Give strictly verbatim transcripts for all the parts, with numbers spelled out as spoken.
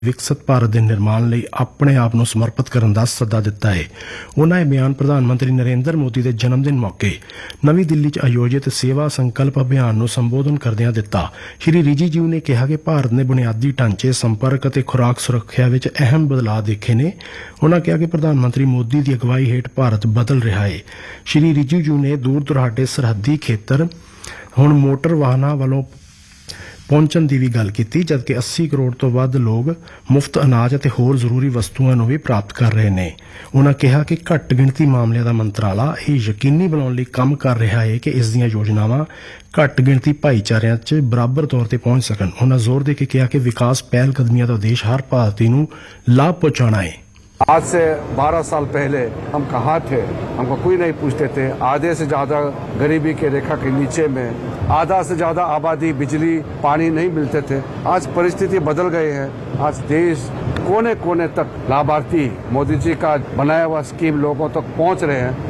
ਵਿਕਸਿਤ ਭਾਰਤ ਦੇ ਨਿਰਮਾਣ ਲਈ ਆਪਣੇ ਆਪ ਨੂੰ ਸਮਰਪਿਤ ਕਰਨ ਦਾ ਸੱਦਾ ਦਿੱਤਾ ਹੈ। ਉਨ੍ਹਾਂ ਇਹ ਬਿਆਨ ਪ੍ਰਧਾਨ ਮੰਤਰੀ ਨਰਿੰਦਰ ਮੋਦੀ ਦੇ ਜਨਮ ਦਿਨ ਮੌਕੇ ਨਵੀਂ ਦਿੱਲੀ 'ਚ ਆਯੋਜਿਤ ਸੇਵਾ ਸੰਕਲਪ ਅਭਿਆਨ ਨੂੰ ਸੰਬੋਧਨ ਕਰਦਿਆਂ ਦਿੱਤਾ। ਸ਼੍ਰੀ ਰਿਜੀਜੂ ਨੇ ਕਿਹਾ ਕਿ ਭਾਰਤ ਨੇ ਬੁਨਿਆਦੀ ਢਾਂਚੇ, ਸੰਪਰਕ ਅਤੇ ਖੁਰਾਕ ਸੁਰੱਖਿਆ ਵਿੱਚ ਅਹਿਮ ਬਦਲਾਅ ਦੇਖੇ ਨੇ। ਉਨ੍ਹਾਂ ਕਿਹਾ ਕਿ ਪ੍ਰਧਾਨ ਮੰਤਰੀ ਮੋਦੀ ਦੀ ਅਗਵਾਈ ਹੇਠ ਭਾਰਤ ਬਦਲ ਰਿਹਾ ਹੈ। ਸ਼੍ਰੀ ਰਿਜੀਜੂ ਨੇ ਦੂਰ ਦੁਰਾਡੇ ਸਰਹੱਦੀ ਖੇਤਰ ਹੁਣ ਮੋਟਰ ਵਾਹਨਾਂ ਵੱਲੋਂ ਪਹੁੰਚਣ ਦੀ ਵੀ ਗੱਲ ਕੀਤੀ, ਜਦਕਿ अस्सी ਕਰੋੜ ਤੋਂ ਵੱਧ ਲੋਕ ਮੁਫਤ ਅਨਾਜ ਅਤੇ ਹੋਰ ਜ਼ਰੂਰੀ ਵਸਤੂਆਂ ਨੂੰ ਵੀ ਪ੍ਰਾਪਤ ਕਰ ਰਹੇ ਨੇ। ਉਨ੍ਹਾਂ ਕਿਹਾ ਕਿ ਘੱਟ ਗਿਣਤੀ ਮਾਮਲਿਆਂ ਦਾ ਮੰਤਰਾਲਾ ਇਹ ਯਕੀਨੀ ਬਣਾਉਣ ਲਈ ਕੰਮ ਕਰ ਰਿਹਾ ਹੈ ਕਿ ਇਸ ਦੀਆਂ ਯੋਜਨਾਵਾਂ ਘੱਟ ਗਿਣਤੀ ਭਾਈਚਾਰਿਆਂ 'ਚ ਬਰਾਬਰ ਤੌਰ ਤੇ ਪਹੁੰਚ ਸਕਣ। ਉਨ੍ਹਾਂ ਜ਼ੋਰ ਦੇ ਕੇ ਕਿਹਾ ਕਿ ਵਿਕਾਸ ਪਹਿਲ ਕਦਮੀਆਂ ਦਾ ਉਦੇਸ਼ ਹਰ ਭਾਰਤੀ ਨੂੰ ਲਾਭ पहुंचाना है। आज से बारह साल पहले हम कहाँ थे, हमको कोई नहीं पूछते थे। आधे से ज्यादा गरीबी के रेखा के नीचे में, आधा से ज्यादा आबादी बिजली पानी नहीं मिलते थे। आज परिस्थिति बदल गई है। आज देश कोने कोने तक लाभार्थी मोदी जी का बनाया हुआ स्कीम लोगों तक पहुंच रहे हैं।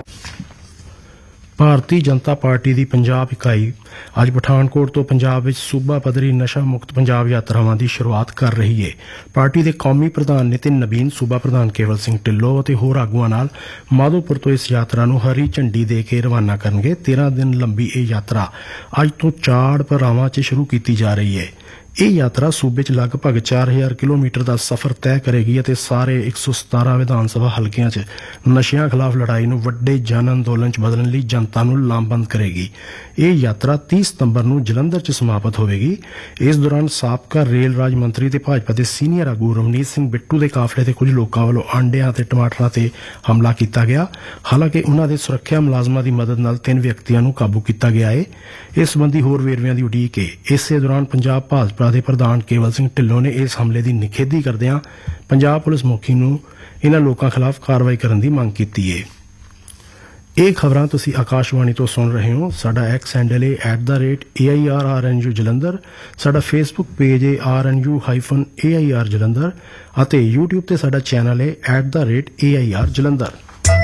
ਭਾਰਤੀ ਜਨਤਾ ਪਾਰਟੀ ਦੀ ਪੰਜਾਬ ਇਕਾਈ ਅੱਜ ਪਠਾਨਕੋਟ ਤੋਂ ਪੰਜਾਬ ਵਿੱਚ ਸੂਬਾ ਪੱਧਰੀ ਨਸ਼ਾ ਮੁਕਤ ਪੰਜਾਬ ਯਾਤਰਾਵਾਂ ਦੀ ਸ਼ੁਰੂਆਤ ਕਰ ਰਹੀ ਹੈ। ਪਾਰਟੀ ਦੇ ਕੌਮੀ ਪ੍ਰਧਾਨ ਨਿਤਿਨ ਨਬੀਨ, ਸੂਬਾ ਪ੍ਰਧਾਨ ਕੇਵਲ ਸਿੰਘ ਢਿੱਲੋਂ ਅਤੇ ਹੋਰ ਆਗੂਆਂ ਨਾਲ ਮਾਧੋਪੁਰ ਤੋਂ ਇਸ ਯਾਤਰਾ ਨੂੰ ਹਰੀ ਝੰਡੀ ਦੇ ਕੇ ਰਵਾਨਾ ਕਰਨਗੇ। ਤੇਰਾਂ ਦਿਨ ਲੰਬੀ ਇਹ ਯਾਤਰਾ ਅੱਜ ਤੋਂ ਚਾੜ ਪਰਾਵਾਂ 'ਚ ਸ਼ੁਰੂ ਕੀਤੀ ਜਾ ਰਹੀ ਹੈ। ਇਹ ਯਾਤਰਾ ਸੂਬੇ 'ਚ ਲਗਭਗ ਚਾਰ ਹਜ਼ਾਰ ਕਿਲੋਮੀਟਰ ਦਾ ਸਫ਼ਰ ਤੈਅ ਕਰੇਗੀ ਅਤੇ ਸਾਰੇ ਇੱਕ ਸੌ ਸਤਾਰਾਂ ਵਿਧਾਨ ਸਭਾ ਹਲਕਿਆਂ 'ਚ ਨਸ਼ਿਆਂ ਖਿਲਾਫ ਲੜਾਈ ਨੂੰ ਵੱਡੇ ਜਨ ਅੰਦੋਲਨ 'ਚ ਬਦਲਣ ਲਈ ਜਨਤਾ ਨੂੰ ਲਾਮਬੰਦ ਕਰੇਗੀ। ਇਹ ਯਾਤਰਾ ਤੀਹ ਸਤੰਬਰ ਨੂੰ ਜਲੰਧਰ 'ਚ ਸਮਾਪਤ ਹੋਵੇਗੀ। ਇਸ ਦੌਰਾਨ ਸਾਬਕਾ ਰੇਲ ਰਾਜ ਮੰਤਰੀ ਤੇ ਭਾਜਪਾ ਦੇ ਸੀਨੀਅਰ ਆਗੂ ਰਵਨੀਤ ਸਿੰਘ ਬਿੱਟੂ ਦੇ ਕਾਫਲੇ ਤੇ ਕੁਝ ਲੋਕਾਂ ਵੱਲੋਂ ਆਂਡਿਆਂ ਤੇ ਟਮਾਟਰਾਂ ਤੇ ਹਮਲਾ ਕੀਤਾ ਗਿਆ। ਹਾਲਾਂਕਿ ਉਨ੍ਹਾਂ ਦੇ ਸੁਰੱਖਿਆ ਮੁਲਾਜ਼ਮਾਂ ਦੀ ਮਦਦ ਨਾਲ ਤਿੰਨ ਵਿਅਕਤੀਆਂ ਨੂੰ ਕਾਬੂ ਕੀਤਾ ਗਿਆ ਹੈ। ਇਸ ਸੰਬੰਧੀ ਹੋਰ ਵੇਰਵਿਆਂ ਦੀ ਉਡੀਕ ਹੈ। ਇਸੇ ਦੌਰਾਨ ਪੰਜਾਬ ਭਾਜਪਾ ਦੇ ਪ੍ਰਧਾਨ ਕੇਵਲ ਸਿੰਘ ਢਿੱਲੋਂ ਨੇ ਇਸ ਹਮਲੇ ਦੀ ਨਿਖੇਧੀ ਕਰਦਿਆਂ ਪੰਜਾਬ ਪੁਲਿਸ ਮੁਖੀ ਨੂੰ ਇਨ੍ਹਾਂ ਲੋਕਾਂ ਖਿਲਾਫ ਕਾਰਵਾਈ ਕਰਨ ਦੀ ਮੰਗ ਕੀਤੀ ਹੈ। ਇਹ ਖਬਰਾਂ ਤੁਸੀਂ ਆਕਾਸ਼ਵਾਣੀ ਤੋਂ ਸੁਣ ਰਹੇ ਹੋ। ਸਾਡਾ ਐਕਸ ਹੈਂਡਲ ਹੈ at the rate A I R R N U Jalandhar. ਸਾਡਾ ਫੇਸਬੁੱਕ ਪੇਜ ਹੈ R N U hyphen A I R Jalandhar ਅਤੇ ਯੂਟਿਊਬ ਤੇ ਸਾਡਾ ਚੈਨਲ ਹੈ at the rate A I R Jalandhar.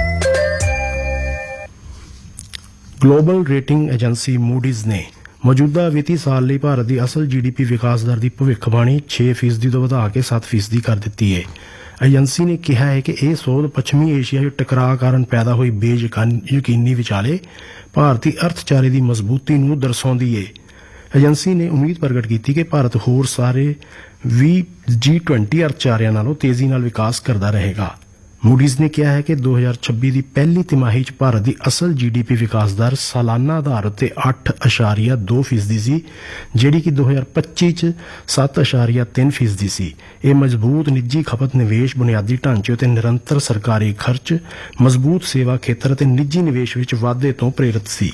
Global rating agency ਮੂਡੀਜ਼ ਨੇ ਮੌਜੂਦਾ ਵਿੱਤੀ ਸਾਲ ਲਈ ਭਾਰਤ ਦੀ ਅਸਲ ਜੀ ਡੀ ਪੀ ਵਿਕਾਸ ਦਰ ਦੀ ਭਵਿੱਖਬਾਣੀ ਛੇ ਫੀਸਦੀ ਤੋਂ ਵਧਾ ਕੇ ਸੱਤ ਫੀਸਦੀ ਕਰ ਦਿੱਤੀ ਹੈ। ਏਜੰਸੀ ਨੇ ਕਿਹਾ ਹੈ ਕਿ ਇਹ ਸੋਧ ਪੱਛਮੀ ਏਸ਼ੀਆ 'ਚ ਟਕਰਾਅ ਕਾਰਨ ਪੈਦਾ ਹੋਈ ਬੇਯਕੀਨੀ ਵਿਚਾਲੇ ਭਾਰਤੀ ਅਰਥਚਾਰੇ ਦੀ ਮਜ਼ਬੂਤੀ ਨੂੰ ਦਰਸਾਉਂਦੀ ਹੈ। ਏਜੰਸੀ ਨੇ ਉਮੀਦ ਪ੍ਰਗਟ ਕੀਤੀ ਕਿ ਭਾਰਤ ਹੋਰ ਸਾਰੇ ਵੀਹ ਜੀ ਟਵੰਟੀ ਅਰਥਚਾਰਿਆਂ ਨਾਲੋਂ ਤੇਜ਼ੀ ਨਾਲ ਵਿਕਾਸ ਕਰਦਾ ਰਹੇਗਾ। ਮੂਡੀਜ਼ ਨੇ ਕਿਹਾ ਹੈ ਕਿ ਦੋ ਹਜ਼ਾਰ ਛੱਬੀ ਦੀ ਪਹਿਲੀ ਤਿਮਾਹੀ 'ਚ ਭਾਰਤ ਦੀ ਅਸਲ ਜੀ ਡੀ ਪੀ ਵਿਕਾਸ ਦਰ ਸਾਲਾਨਾ ਆਧਾਰ ਉੱਤੇ ਅੱਠ ਅਸ਼ਾਰੀਆ ਦੋ ਫੀਸਦੀ ਸੀ, ਜਿਹੜੀ ਕਿ ਦੋ ਹਜ਼ਾਰ ਪੱਚੀ 'ਚ ਸੱਤ ਅਸ਼ਾਰੀਆ ਤਿੰਨ ਫੀਸਦੀ ਸੀ। ਇਹ ਮਜ਼ਬੂਤ ਨਿੱਜੀ ਖਪਤ, ਨਿਵੇਸ਼, ਬੁਨਿਆਦੀ ਢਾਂਚੇ ਅਤੇ ਨਿਰੰਤਰ ਸਰਕਾਰੀ ਖਰਚ, ਮਜ਼ਬੂਤ ਸੇਵਾ ਖੇਤਰ ਅਤੇ ਨਿੱਜੀ ਨਿਵੇਸ਼ ਵਿੱਚ ਵਾਧੇ ਤੋਂ ਪ੍ਰੇਰਿਤ ਸੀ।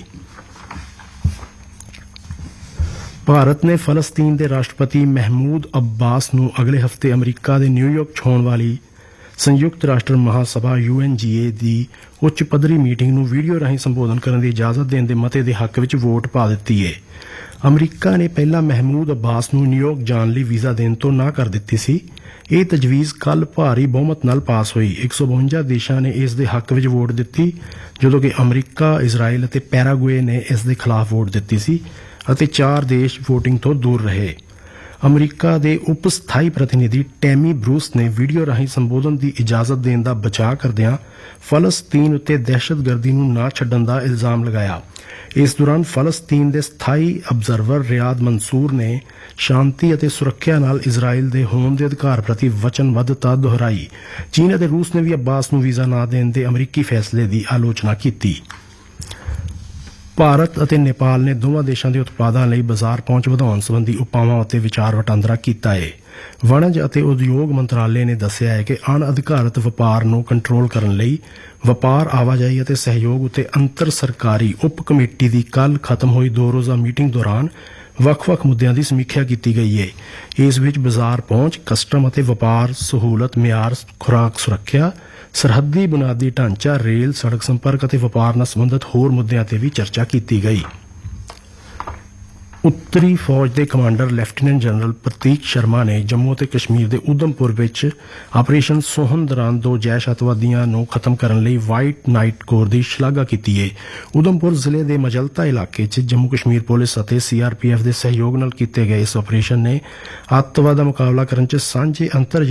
ਭਾਰਤ ਨੇ ਫਲਸਤੀਨ ਦੇ ਰਾਸ਼ਟਰਪਤੀ ਮਹਿਮੂਦ ਅੱਬਾਸ ਨੂੰ ਅਗਲੇ ਹਫ਼ਤੇ ਅਮਰੀਕਾ ਦੇ ਨਿਊਯਾਰਕ 'ਚ ਹੋਣ ਵਾਲੀ ਸੰਯੁਕਤ ਰਾਸ਼ਟਰ ਮਹਾਸਭਾ ਯੂ ਐਨ ਜੀ ਏ ਦੀ ਉੱਚ ਪੱਧਰੀ ਮੀਟਿੰਗ ਨੂੰ ਵੀਡੀਓ ਰਾਹੀਂ ਸੰਬੋਧਨ ਕਰਨ ਦੀ ਇਜਾਜ਼ਤ ਦੇਣ ਦੇ ਮਤੇ ਦੇ ਹੱਕ ਵਿੱਚ ਵੋਟ ਪਾ ਦਿੱਤੀ ਹੈ। ਅਮਰੀਕਾ ਨੇ ਪਹਿਲਾਂ ਮਹਿਮੂਦ ਅੱਬਾਸ ਨੂੰ ਨਿਊਯਾਰਕ ਜਾਣ ਲਈ ਵੀਜ਼ਾ ਦੇਣ ਤੋਂ ਨਾਂਹ ਕਰ ਦਿੱਤੀ ਸੀ। ਇਹ ਤਜਵੀਜ਼ ਕੱਲ੍ਹ ਭਾਰੀ ਬਹੁਮਤ ਨਾਲ ਪਾਸ ਹੋਈ। ਇੱਕ ਸੌ ਬਵੰਜਾ ਦੇਸ਼ਾਂ ਨੇ ਇਸ ਦੇ ਹੱਕ ਵਿੱਚ ਵੋਟ ਦਿੱਤੀ, ਜਦੋਂ ਕਿ ਅਮਰੀਕਾ, ਇਜ਼ਰਾਈਲ ਅਤੇ ਪੈਰਾਗੁਏ ਨੇ ਇਸ ਦੇ ਖਿਲਾਫ ਵੋਟ ਦਿੱਤੀ ਸੀ ਅਤੇ ਚਾਰ ਦੇਸ਼ ਵੋਟਿੰਗ ਤੋਂ ਦੂਰ ਰਹੇ। ਅਮਰੀਕਾ ਦੇ ਉਪ ਸਥਾਈ ਪ੍ਰਤੀਨਿਧੀ ਟੈਮੀ ਬਰੂਸ ਨੇ ਵੀਡੀਓ ਰਾਹੀਂ ਸੰਬੋਧਨ ਦੀ ਇਜਾਜ਼ਤ ਦੇਣ ਦਾ ਬਚਾਅ ਕਰਦਿਆਂ ਫਲਸਤੀਨ ਉੱਤੇ ਦਹਿਸ਼ਤਗਰਦੀ ਨੂੰ ਨਾ ਛੱਡਣ ਦਾ ਇਲਜ਼ਾਮ ਲਗਾਇਆ। ਇਸ ਦੌਰਾਨ ਫਲਸਤੀਨ ਦੇ ਸਥਾਈ ਅਬਜ਼ਰਵਰ ਰਿਆਦ ਮਨਸੂਰ ਨੇ ਸ਼ਾਂਤੀ ਅਤੇ ਸੁਰੱਖਿਆ ਨਾਲ ਇਜ਼ਰਾਈਲ ਦੇ ਹੋਂਦ ਦੇ ਅਧਿਕਾਰ ਪ੍ਰਤੀ ਵਚਨਬੱਧਤਾ ਦੁਹਰਾਈ। ਚੀਨ ਅਤੇ ਰੂਸ ਨੇ ਵੀ ਅੱਬਾਸ ਨੂੰ ਵੀਜ਼ਾ ਨਾ ਦੇਣ ਦੇ ਅਮਰੀਕੀ ਫੈਸਲੇ ਦੀ ਆਲੋਚਨਾ ਕੀਤੀ। ਭਾਰਤ ਅਤੇ ਨੇਪਾਲ ਨੇ ਦੋਵਾਂ ਦੇਸ਼ਾਂ ਦੇ ਉਤਪਾਦਾਂ ਲਈ ਬਾਜ਼ਾਰ ਪਹੁੰਚ ਵਧਾਉਣ ਸੰਬੰਧੀ ਉਪਾਵਾਂ ਉੱਤੇ ਵਿਚਾਰ ਵਟਾਂਦਰਾ ਕੀਤਾ ਹੈ। ਵਣਜ ਅਤੇ ਉਦਯੋਗ ਮੰਤਰਾਲੇ ਨੇ ਦੱਸਿਆ ਹੈ ਕਿ ਅਣ ਅਧਿਕਾਰਤ ਵਪਾਰ ਨੂੰ ਕੰਟਰੋਲ ਕਰਨ ਲਈ ਵਪਾਰ, ਆਵਾਜਾਈ ਅਤੇ ਸਹਿਯੋਗ ਉੱਤੇ ਅੰਤਰ ਸਰਕਾਰੀ ਉਪ ਕਮੇਟੀ ਦੀ ਕੱਲ੍ਹ ਖਤਮ ਹੋਈ ਦੋ ਰੋਜ਼ਾ ਮੀਟਿੰਗ ਦੌਰਾਨ ਵੱਖ-ਵੱਖ ਮੁੱਦਿਆਂ ਦੀ ਸਮੀਖਿਆ ਕੀਤੀ ਗਈ ਹੈ। ਇਸ ਵਿੱਚ ਬਾਜ਼ਾਰ ਪਹੁੰਚ, ਕਸਟਮ ਅਤੇ ਵਪਾਰ ਸਹੂਲਤ, ਮਿਆਰ, ਖੁਰਾਕ ਸੁਰੱਖਿਆ, ਸਰਹੱਦੀ ਬੁਨਿਆਦੀ ਢਾਂਚਾ, ਰੇਲ, ਸੜਕ ਸੰਪਰਕ ਅਤੇ ਵਪਾਰ ਨਾਲ ਸੰਬੰਧਿਤ ਹੋਰ ਮੁੱਦਿਆਂ ਤੇ ਵੀ ਚਰਚਾ ਕੀਤੀ ਗਈ। ਉੱਤਰੀ ਫੌਜ ਦੇ ਕਮਾਂਡਰ ਲੈਫਟੀਨੈਂਟ ਜਨਰਲ ਪ੍ਰਤੀਕ ਸ਼ਰਮਾ ਨੇ ਜੰਮੂ ਅਤੇ ਕਸ਼ਮੀਰ ਦੇ ਉਧਮਪੁਰ ਵਿੱਚ ਆਪਰੇਸ਼ਨ ਸੋਹਨ ਦੌਰਾਨ ਦੋ ਜੈਸ਼ ਅੱਤਵਾਦੀਆਂ ਨੂੰ ਖਤਮ ਕਰਨ ਲਈ ਵਾਈਟ ਨਾਈਟ ਕੋਰ ਦੀ ਸ਼ਲਾਘਾ ਕੀਤੀ ਹੈ। ਉਧਮਪੁਰ ਜ਼ਿਲ੍ਹੇ ਦੇ ਮਜਲਤਾ ਇਲਾਕੇ 'ਚ ਜੰਮੂ ਕਸ਼ਮੀਰ ਪੁਲਿਸ ਅਤੇ ਸੀਆਰਪੀਐਫ ਦੇ ਸਹਿਯੋਗ ਨਾਲ ਕੀਤੇ ਗਏ ਇਸ ਆਪਰੇਸ਼ਨ ਨੇ ਅੱਤਵਾਦ ਦਾ ਮੁਕਾਬਲਾ ਕਰਨ 'ਚ ਸਾਂਝੇ ਅੰਤਰ